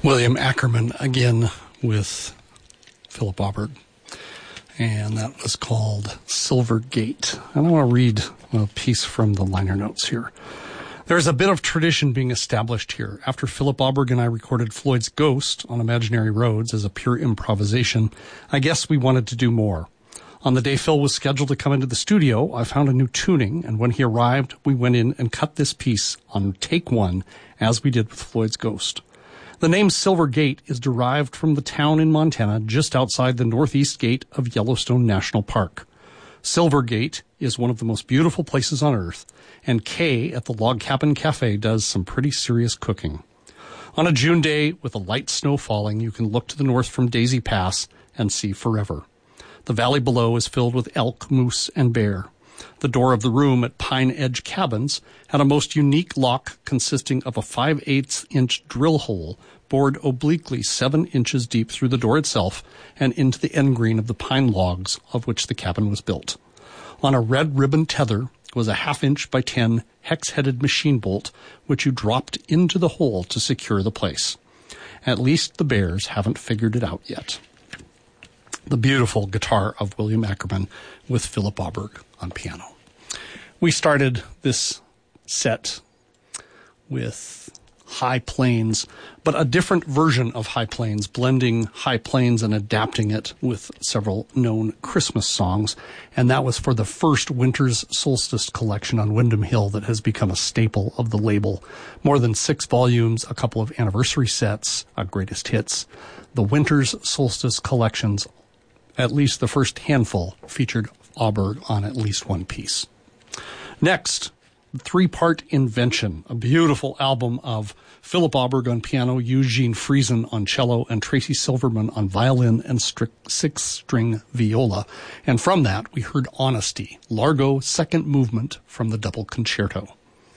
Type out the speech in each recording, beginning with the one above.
William Ackerman again with Philip Auberg, and that was called Silver Gate. And I want to read a piece from the liner notes here. There's a bit of tradition being established here. After Philip Auberg and I recorded Floyd's Ghost on Imaginary Roads as a pure improvisation, I guess we wanted to do more. On the day Phil was scheduled to come into the studio, I found a new tuning, and when he arrived, we went in and cut this piece on take one, as we did with Floyd's Ghost. The name Silver Gate is derived from the town in Montana just outside the northeast gate of Yellowstone National Park. Silver Gate is one of the most beautiful places on earth, and Kay at the Log Cabin Cafe does some pretty serious cooking. On a June day with a light snow falling, you can look to the north from Daisy Pass and see forever. The valley below is filled with elk, moose, and bear. The door of the room at Pine Edge Cabins had a most unique lock consisting of a 5/8-inch drill hole bored obliquely 7 inches deep through the door itself and into the end green of the pine logs of which the cabin was built. On a red ribbon tether was a 1/2-inch by 10 hex-headed machine bolt, which you dropped into the hole to secure the place. At least the bears haven't figured it out yet. The beautiful guitar of William Ackerman with Philip Auberg on piano. We started this set with High Plains, but a different version of High Plains, blending High Plains and adapting it with several known Christmas songs. And that was for the first Winter's Solstice collection on Windham Hill that has become a staple of the label. More than 6 volumes, a couple of anniversary sets, greatest hits. The Winter's Solstice collections, at least the first handful, featured Auberg on at least one piece. Next, 3-part Invention, a beautiful album of Philip Auberg on piano, Eugene Friesen on cello, and Tracy Silverman on violin and 6-string viola. And from that, we heard Honesty, Largo second movement from the double concerto.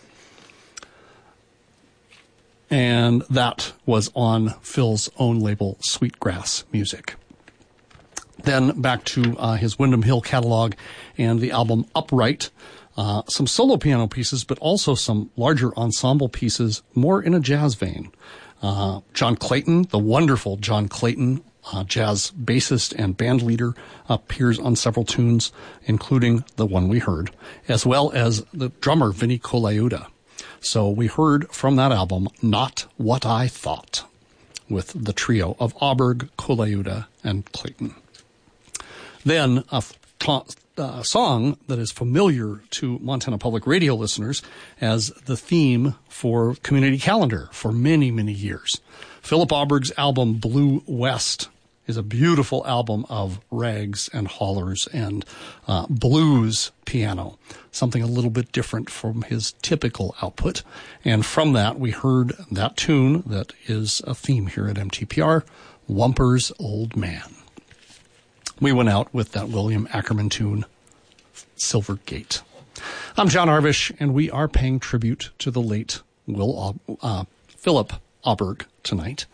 And that was on Phil's own label, Sweetgrass Music. Then back to his Windham Hill catalog and the album Upright. Some solo piano pieces, but also some larger ensemble pieces, more in a jazz vein. John Clayton, the wonderful John Clayton, jazz bassist and band leader, appears on several tunes, including the one we heard, as well as the drummer Vinnie Colaiuta. So we heard from that album, Not What I Thought, with the trio of Auberg, Colaiuta, and Clayton. Then a song that is familiar to Montana Public Radio listeners as the theme for Community Calendar for many, many years. Philip Auberg's album Blue West is a beautiful album of rags and hollers and blues piano, something a little bit different from his typical output. And from that, we heard that tune that is a theme here at MTPR, Wumper's Old Man. We went out with that William Ackerman tune, Silver Gate. I'm John Arvish, and we are paying tribute to the late Philip Auberg tonight.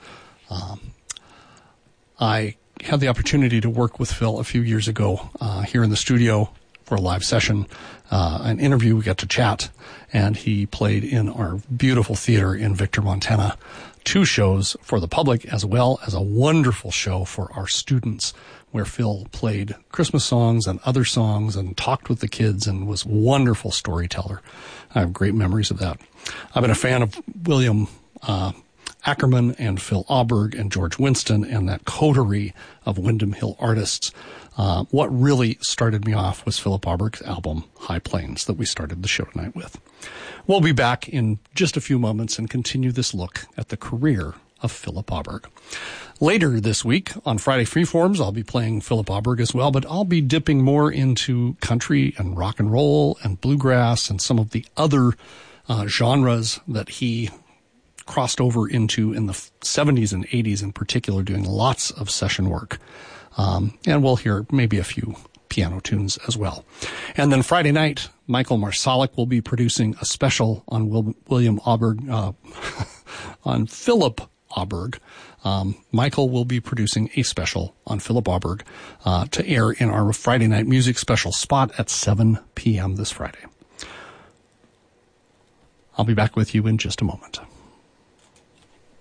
I had the opportunity to work with Phil a few years ago here in the studio for a live session, an interview. We got to chat, and he played in our beautiful theater in Victor, Montana. 2 shows for the public, as well as a wonderful show for our students, where Phil played Christmas songs and other songs and talked with the kids and was a wonderful storyteller. I have great memories of that. I've been a fan of William Ackerman and Phil Auberg and George Winston and that coterie of Windham Hill artists. What really started me off was Philip Auberg's album, High Plains, that we started the show tonight with. We'll be back in just a few moments and continue this look at the career of Philip Auberg. Later this week, on Friday Freeforms, I'll be playing Philip Auberg as well, but I'll be dipping more into country and rock and roll and bluegrass and some of the other genres that he crossed over into in the 70s and 80s in particular, doing lots of session work. And we'll hear maybe a few piano tunes as well. And then Friday night, Michael Marsalik will be producing a special on William Auberg, on Philip Auberg. Michael will be producing a special on Philip Auberg to air in our Friday night music special spot at 7 p.m. this Friday. I'll be back with you in just a moment.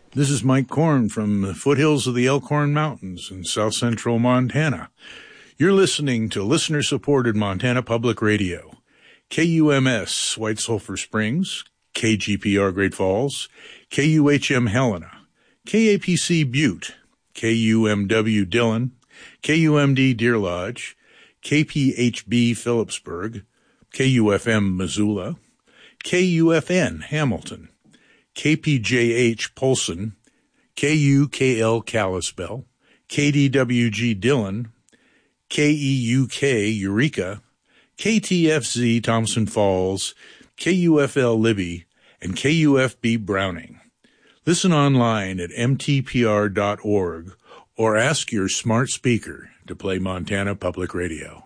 This is Mike Korn from the foothills of the Elkhorn Mountains in south central Montana. You're listening to listener-supported Montana Public Radio. KUMS, White Sulphur Springs, KGPR Great Falls, KUHM Helena, KAPC Butte, KUMW Dillon, KUMD Deer Lodge, KPHB Phillipsburg, KUFM Missoula, KUFN Hamilton, KPJH Polson, KUKL Kalispell, KDWG Dillon, KEUK Eureka, KTFZ Thompson Falls, KUFL Libby, and KUFB Browning. Listen online at mtpr.org or ask your smart speaker to play Montana Public Radio.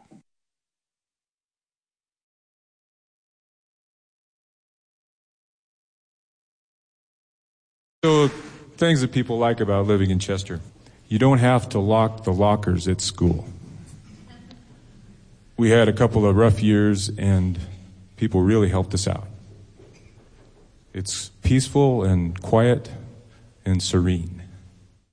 So, things that people like about living in Chester. You don't have to lock the lockers at school. We had a couple of rough years, and people really helped us out. It's peaceful and quiet and serene.